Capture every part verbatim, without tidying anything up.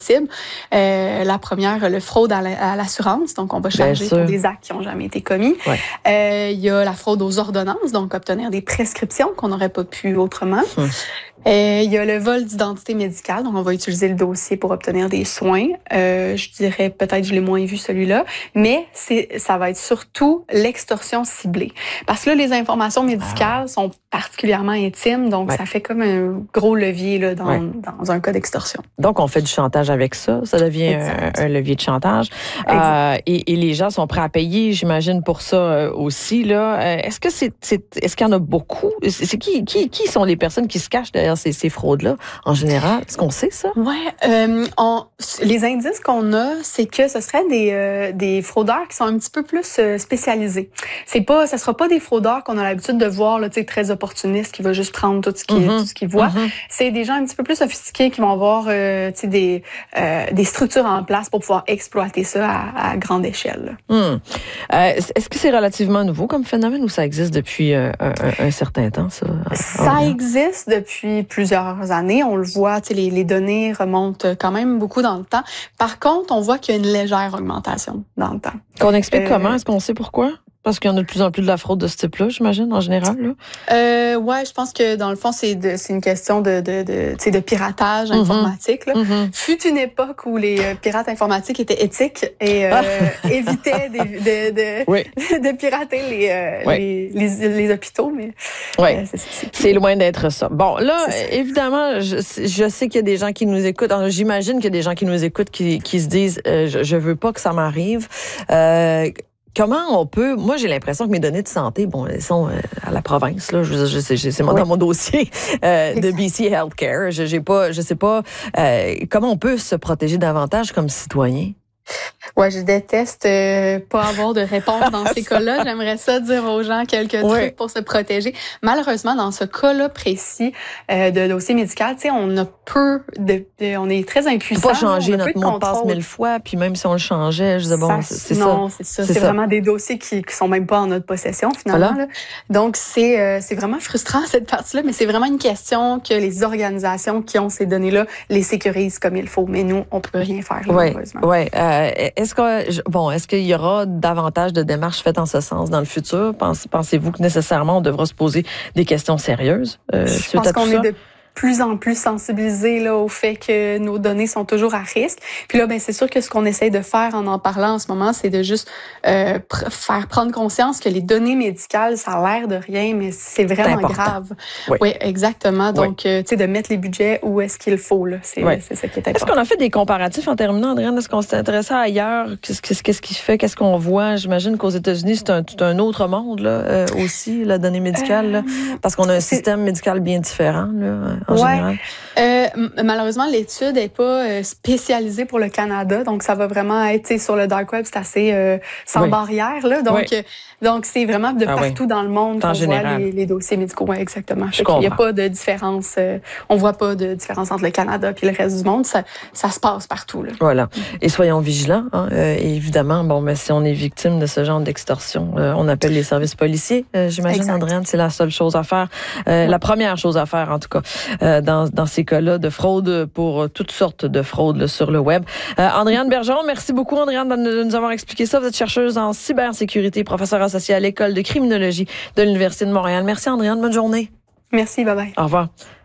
Euh, la première, le fraude à, la, à l'assurance, donc on va charger pour des actes qui n'ont jamais été commis. Ouais. Euh, il y a la fraude aux ordonnances, donc obtenir des prescriptions qu'on n'aurait pas pu autrement. Hum. Euh, il y a le vol d'identité médicale, donc on va utiliser le dossier pour obtenir des soins. Euh, je dirais peut-être je l'ai moins vu celui-là, mais c'est ça va être surtout l'extorsion ciblée, parce que là les informations médicales ah. sont particulièrement intimes, donc ouais. ça fait comme un gros levier là dans, ouais. dans un cas d'extorsion. Donc on fait du chantage avec ça, ça devient un, un levier de chantage. Euh, et, et les gens sont prêts à payer, j'imagine, pour ça aussi là. Est-ce que c'est, c'est est-ce qu'il y en a beaucoup? C'est qui qui qui sont les personnes qui se cachent derrière Ces, ces fraudes-là, en général? Est-ce qu'on sait ça? Oui. Euh, on, les indices qu'on a, c'est que ce serait des, euh, des fraudeurs qui sont un petit peu plus euh, spécialisés. C'est pas, ça sera pas des fraudeurs qu'on a l'habitude de voir, là, tu sais, très opportunistes, qui va juste prendre tout ce qu'ils mm-hmm. tout ce qu'ils voient. Mm-hmm. C'est des gens un petit peu plus sophistiqués qui vont avoir, euh, tu sais, des, euh, des structures en place pour pouvoir exploiter ça à, à grande échelle. Mm. Euh, est-ce que c'est relativement nouveau comme phénomène ou ça existe depuis euh, un, un, un certain temps, ça? Ça existe depuis plusieurs années. On le voit, les, les données remontent quand même beaucoup dans le temps. Par contre, on voit qu'il y a une légère augmentation dans le temps. Qu'on explique euh, comment? Est-ce qu'on sait pourquoi? Parce qu'il y en a de plus en plus de la fraude de ce type-là, j'imagine, en général. Là. Euh, ouais, je pense que dans le fond, c'est de, c'est une question de, de, de, tu sais, de piratage mm-hmm. informatique. Là. Mm-hmm. Fut une époque où les euh, pirates informatiques étaient éthiques et euh, évitaient de, de, de, oui. de pirater les, euh, oui. les, les, les hôpitaux. Mais oui. euh, c'est, c'est, c'est loin d'être ça. Bon, là, évidemment, je, je sais qu'il y a des gens qui nous écoutent. Alors, j'imagine qu'il y a des gens qui nous écoutent qui, qui se disent euh, je, je veux pas que ça m'arrive. Euh, Comment on peut... Moi, j'ai l'impression que mes données de santé, bon, elles sont euh, à la province, là. Je, je sais, c'est oui. dans mon dossier euh, de B C Healthcare. Je, j'ai pas, je sais pas euh, comment on peut se protéger davantage comme citoyen. Ouais, je déteste euh, pas avoir de réponse dans ces cas-là. J'aimerais ça dire aux gens quelques trucs oui. pour se protéger. Malheureusement, dans ce cas-là précis euh, de dossier médical, tu sais, on a peu de, de, on est très impuissant. On peut pas changer notre mot de passe mille fois, puis même si on le changeait, je disais bon, ça, c'est, c'est non, ça. c'est ça. C'est, c'est ça. Vraiment des dossiers qui, qui sont même pas en notre possession finalement. Voilà. Là. Donc c'est, euh, c'est vraiment frustrant cette partie-là, mais c'est vraiment une question que les organisations qui ont ces données-là les sécurisent comme il faut. Mais nous, on peut rien faire malheureusement. Ouais. Euh, Est-ce que bon, est-ce qu'il y aura davantage de démarches faites en ce sens dans le futur? Pense, pensez-vous que nécessairement on devra se poser des questions sérieuses euh, Je suite pense à tout qu'on ça? est de plus en plus sensibilisés là au fait que nos données sont toujours à risque. Puis là, ben c'est sûr que ce qu'on essaie de faire en en parlant en ce moment, c'est de juste euh, pr- faire prendre conscience que les données médicales, ça a l'air de rien, mais c'est vraiment c'est grave. Oui, oui exactement. Donc, oui. euh, tu sais, de mettre les budgets où est-ce qu'il faut là, c'est, oui. c'est ça qui est important. Est-ce qu'on a fait des comparatifs en terminant, Andréane? Est-ce qu'on s'est intéressé ailleurs? Qu'est-ce, qu'est-ce, qu'est-ce qui fait? Qu'est-ce qu'on voit? J'imagine qu'aux États-Unis, c'est un, tout un autre monde là euh, aussi, la donnée médicale, euh, là, parce qu'on a un c'est... système médical bien différent là, en ouais. général. Euh, malheureusement, l'étude est pas euh, spécialisée pour le Canada, donc ça va vraiment être sur le dark web, c'est assez euh, sans oui. barrière là, donc oui. euh, donc c'est vraiment de ah partout oui. dans le monde qu'on voit les, les dossiers médicaux. Ouais, exactement. Il n'y a pas de différence, euh, on voit pas de différence entre le Canada puis le reste du monde. Ça, ça se passe partout là. Voilà. Et soyons vigilants. Hein, euh, et évidemment, bon, mais si on est victime de ce genre d'extorsion, euh, on appelle les services policiers. Euh, j'imagine, exact. Andréane, c'est la seule chose à faire, euh, ouais. la première chose à faire en tout cas euh, dans dans ces cas-là de fraude pour toutes sortes de fraudes là, sur le web. Euh, Andréane Bergeron, merci beaucoup Andréane de nous avoir expliqué ça. Vous êtes chercheuse en cybersécurité, professeure associée à l'École de criminologie de l'Université de Montréal. Merci Andréane, bonne journée. Merci, bye bye. Au revoir.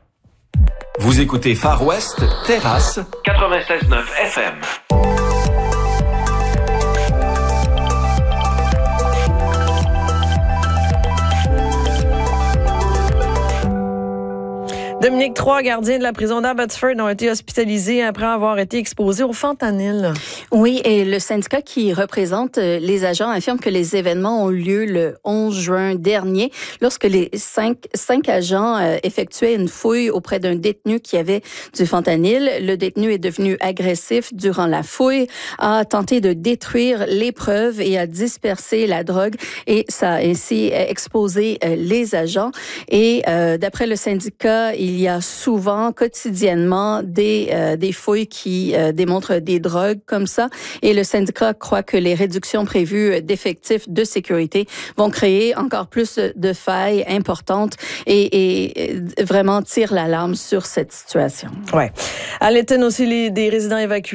Vous écoutez Far West, Terrasse, quatre-vingt-seize neuf F M. Dominique, trois gardiens de la prison d'Abbotsford ont été hospitalisés après avoir été exposés au fentanyl. Oui, et le syndicat qui représente les agents affirme que les événements ont lieu le onze juin dernier, lorsque les cinq, cinq agents effectuaient une fouille auprès d'un détenu qui avait du fentanyl. Le détenu est devenu agressif durant la fouille, a tenté de détruire les preuves et a dispersé la drogue, et ça a ainsi exposé les agents. Et euh, d'après le syndicat, il il y a souvent, quotidiennement, des, euh, des fouilles qui euh, démontrent des drogues comme ça. Et le syndicat croit que les réductions prévues d'effectifs de sécurité vont créer encore plus de failles importantes et, et vraiment tire l'alarme sur cette situation. Ouais. À l'Étienne aussi, les, des résidents évacués